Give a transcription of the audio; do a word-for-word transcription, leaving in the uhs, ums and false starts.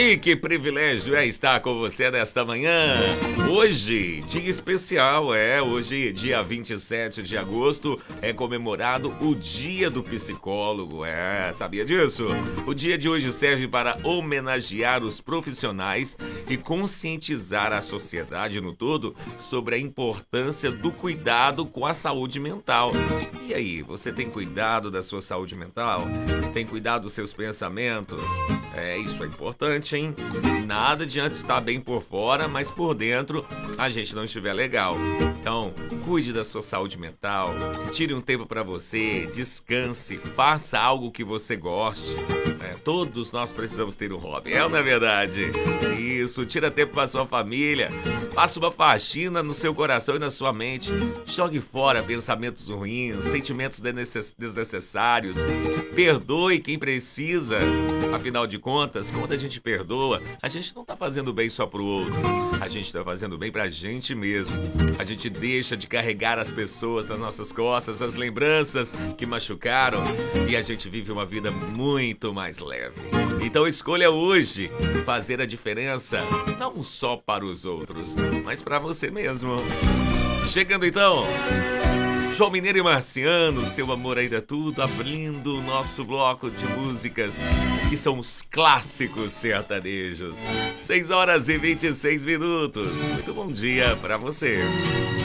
E que privilégio é estar com você nesta manhã. Hoje, dia especial, é. Hoje, dia vinte e sete de agosto, é comemorado o Dia do Psicólogo. É, sabia disso? O dia de hoje serve para homenagear os profissionais e conscientizar a sociedade no todo sobre a importância do cuidado com a saúde mental. E aí, você tem cuidado da sua saúde mental? Tem cuidado dos seus pensamentos? É, isso é importante, hein? Nada adianta estar bem por fora, mas por dentro a gente não estiver legal. Então, cuide da sua saúde mental, tire um tempo para você, descanse, faça algo que você goste. É, todos nós precisamos ter um hobby, é ou não é verdade? Isso, tira tempo para sua família, faça uma faxina no seu coração e na sua mente. Jogue fora pensamentos ruins, sentimentos desnecessários. Perdoe quem precisa. Afinal de contas, quando a gente perdoa, a gente não tá fazendo bem só pro outro. A gente tá fazendo bem pra gente mesmo. A gente deixa de carregar as pessoas nas nossas costas, as lembranças que machucaram, e a gente vive uma vida muito mais leve. Então escolha hoje fazer a diferença, não só para os outros, mas para você mesmo. Chegando então, João Mineiro e Marciano, Seu Amor Ainda é Tudo, abrindo o nosso bloco de músicas que são os clássicos sertanejos. seis horas e vinte e seis minutos. Muito bom dia para você.